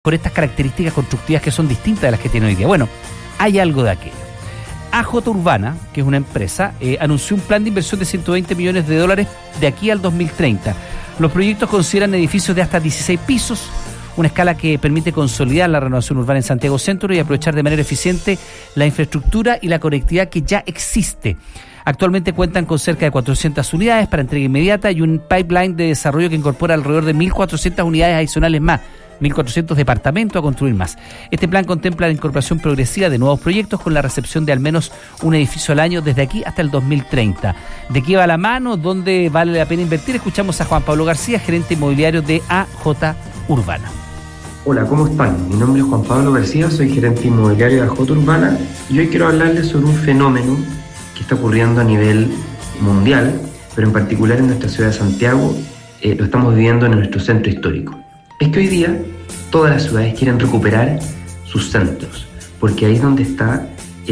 con estas características constructivas que son distintas de las que tiene hoy día. Bueno, hay algo de aquello. AJ Urbana, que es una empresa, anunció un plan de inversión de $120 millones de aquí al 2030. Los proyectos consideran edificios de hasta 16 pisos, una escala que permite consolidar la renovación urbana en Santiago Centro y aprovechar de manera eficiente la infraestructura y la conectividad que ya existe. Actualmente cuentan con cerca de 400 unidades para entrega inmediata y un pipeline de desarrollo que incorpora alrededor de 1.400 unidades adicionales más, 1.400 departamentos a construir más. Este plan contempla la incorporación progresiva de nuevos proyectos con la recepción de al menos un edificio al año desde aquí hasta el 2030. ¿De qué va la mano? ¿Dónde vale la pena invertir? Escuchamos a Juan Pablo García, gerente inmobiliario de AJ Urbana. Hola, ¿cómo están? Mi nombre es Juan Pablo García, soy gerente inmobiliario de AJ Urbana y hoy quiero hablarles sobre un fenómeno que está ocurriendo a nivel mundial, pero en particular en nuestra ciudad de Santiago, lo estamos viviendo en nuestro centro histórico. Es que hoy día todas las ciudades quieren recuperar sus centros, porque ahí es donde está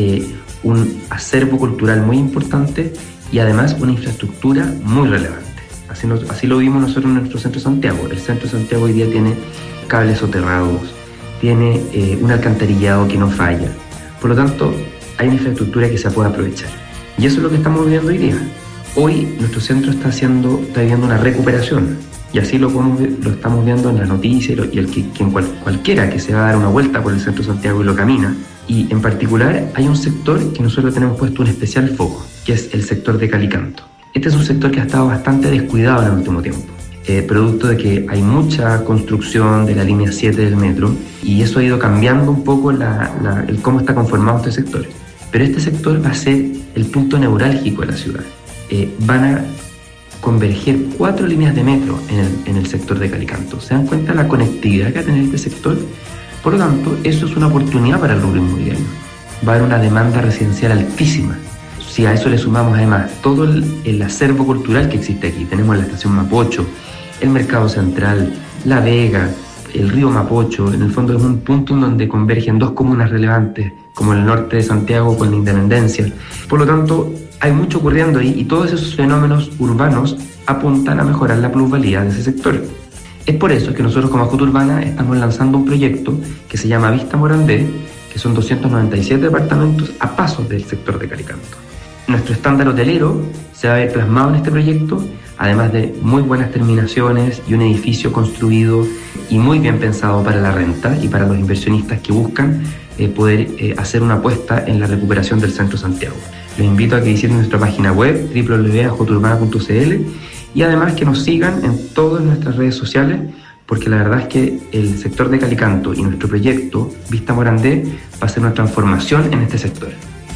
un acervo cultural muy importante y además una infraestructura muy relevante. Así lo vimos nosotros en nuestro centro de Santiago. El centro de Santiago hoy día tiene cables soterrados, tiene un alcantarillado que no falla. Por lo tanto, hay una infraestructura que se puede aprovechar. Y eso es lo que estamos viviendo hoy día. Hoy nuestro centro está viviendo una recuperación. Y así lo estamos viendo en las noticias cualquiera que se va a dar una vuelta por el centro de Santiago y lo camina. Y en particular hay un sector que nosotros tenemos puesto un especial foco, que es el sector de Calicanto. Este es un sector que ha estado bastante descuidado en el último tiempo, producto de que hay mucha construcción de la línea 7 del metro y eso ha ido cambiando un poco el cómo está conformado este sector. Pero este sector va a ser el punto neurálgico de la ciudad. Van a converger 4 líneas de metro en el sector de Calicanto. ¿Se dan cuenta de la conectividad que va a tener este sector? Por lo tanto, eso es una oportunidad para el rubro inmobiliario. Va a haber una demanda residencial altísima. Si a eso le sumamos además todo el acervo cultural que existe aquí, tenemos la estación Mapocho, el Mercado Central, La Vega, el río Mapocho, en el fondo es un punto en donde convergen 2 comunas relevantes, como el norte de Santiago con la Independencia. Por lo tanto, hay mucho ocurriendo ahí y todos esos fenómenos urbanos apuntan a mejorar la plusvalía de ese sector. Es por eso que nosotros como AJ Urbana estamos lanzando un proyecto que se llama Vista Morandé, que son 297 departamentos a pasos del sector de Calicanto. Nuestro estándar hotelero se va a ver plasmado en este proyecto, además de muy buenas terminaciones y un edificio construido y muy bien pensado para la renta y para los inversionistas que buscan poder hacer una apuesta en la recuperación del centro de Santiago. Les invito a que visiten nuestra página web www.ajurbana.cl y además que nos sigan en todas nuestras redes sociales, porque la verdad es que el sector de Calicanto y nuestro proyecto Vista Morandé va a ser una transformación en este sector.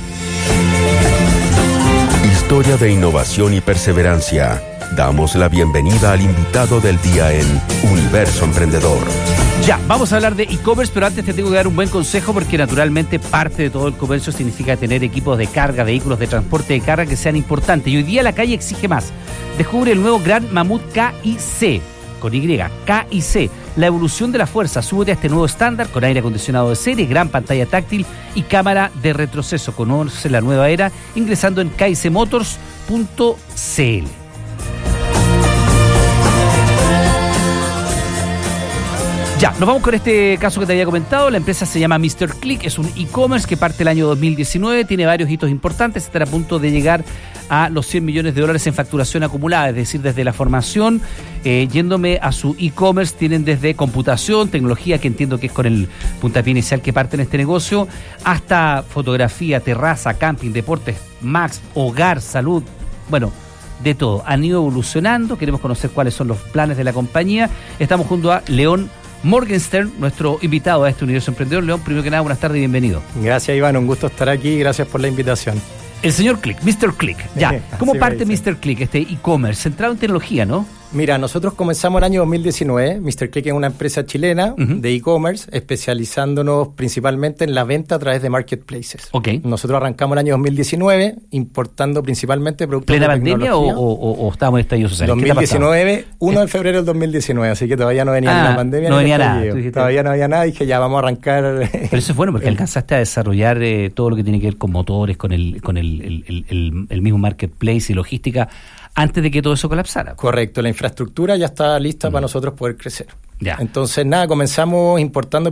Historia de innovación y perseverancia. Damos la bienvenida al invitado del día en Universo Emprendedor. Ya, vamos a hablar de e-commerce, pero antes te tengo que dar un buen consejo porque naturalmente parte de todo el comercio significa tener equipos de carga, vehículos de transporte de carga que sean importantes. Y hoy día la calle exige más. Descubre el nuevo Gran Mamut KIC, con Y, KIC. La evolución de la fuerza. Súbete a este nuevo estándar con aire acondicionado de serie, gran pantalla táctil y cámara de retroceso. Conoce la nueva era ingresando en kicmotors.cl. Ya, nos vamos con este caso que te había comentado. La empresa se llama Mr. Click, es un e-commerce que parte el año 2019, tiene varios hitos importantes, estará a punto de llegar a los $100 millones en facturación acumulada, es decir, desde la formación, yéndome a su e-commerce, tienen desde computación, tecnología, que entiendo que es con el puntapié inicial que parte en este negocio, hasta fotografía, terraza, camping, deportes, Max, hogar, salud, bueno, de todo. Han ido evolucionando, queremos conocer cuáles son los planes de la compañía. Estamos junto a León Morgenstern, nuestro invitado a este Universo Emprendedor. León, primero que nada, buenas tardes y bienvenido. Gracias, Iván, un gusto estar aquí, gracias por la invitación. El señor Click, Mr. Click, ya. ¿Cómo parte Mr. Click, este e-commerce? Centrado en tecnología, ¿no? Mira, nosotros comenzamos el año 2019. Mr. Click es una empresa chilena de e-commerce, especializándonos principalmente en la venta a través de marketplaces. Okay. Nosotros arrancamos el año 2019 importando principalmente productos ¿plena de pandemia tecnología. o estábamos en estallido social? 2019, 1 de febrero del 2019, así que todavía no venía ni la pandemia. No ni venía nada. Todavía no había nada y dije ya vamos a arrancar. Pero eso es bueno porque alcanzaste a desarrollar todo lo que tiene que ver con motores, con el mismo marketplace y logística antes de que todo eso colapsara. Correcto, la infraestructura ya está lista para nosotros poder crecer. Ya. Entonces, nada, comenzamos importando